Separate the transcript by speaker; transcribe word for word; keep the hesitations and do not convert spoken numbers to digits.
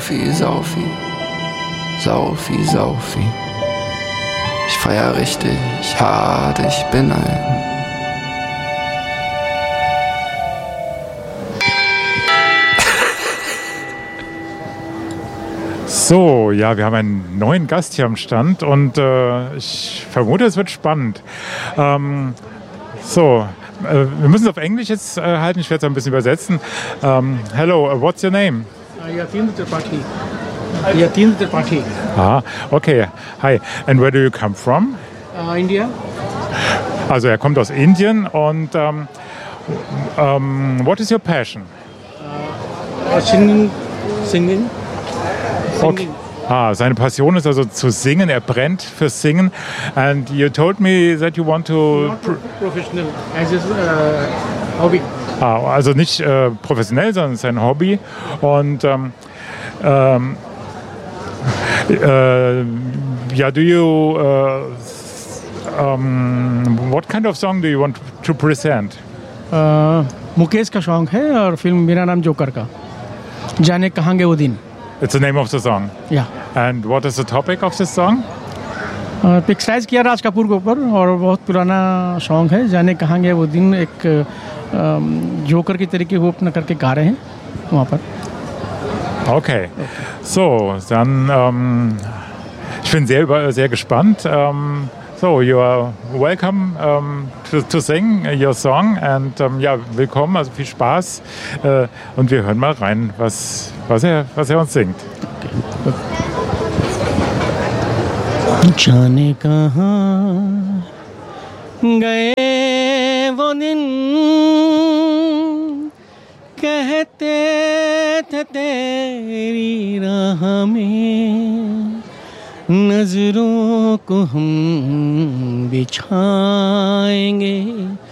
Speaker 1: Saufi, Saufi, Saufi, Saufi. Ich feier richtig hart, ich bin ein.
Speaker 2: So, ja, wir haben einen neuen Gast hier am Stand und äh, ich vermute, es wird spannend. Ähm, so, äh, wir müssen es auf Englisch jetzt äh, halten, ich werde es ein bisschen übersetzen. Um, hello, uh, what's your name?
Speaker 3: Yatin Tripathi. Yatin Tripathi.
Speaker 2: Ah, okay. Hi. And where do you come from?
Speaker 3: Uh, India.
Speaker 2: Also er kommt aus Indien und um, um, what is your passion?
Speaker 3: Uh, singing. Singing.
Speaker 2: Okay. Ah, seine Passion ist also zu singen. Er brennt fürs Singen. And you told me that you want to...
Speaker 3: Not professional, as is uh, hobby.
Speaker 2: Ah, also nicht äh, professionell, sondern sein Hobby. Und ähm, ähm, äh, ja, do you... Uh, um, what kind of song do you want to present?
Speaker 3: Uh, Mukesh का सॉन्ग है और फिल्म मेरा नाम जोकर का जाने कहांगे वो दिन.
Speaker 2: It's the name of the song.
Speaker 3: Yeah.
Speaker 2: And what is the topic of this song?
Speaker 3: Picturise किया राज कपूर के ऊपर और बहुत पुराना सॉन्ग है. जाने कहांगे वो दिन एक जोकर की तरीके वो अपना करके गा रहे हैं वहाँ पर.
Speaker 2: Okay. So, dann ähm, ich bin sehr sehr gespannt. Ähm, so, you are welcome um, to, to sing your song and um, ja, willkommen, also viel Spaß äh, und wir hören mal rein, was, was, er, was er uns singt.
Speaker 3: जाने कहाँ गए वो दिन कहते थे तेरी राह में नजरों को हम बिछाएंगे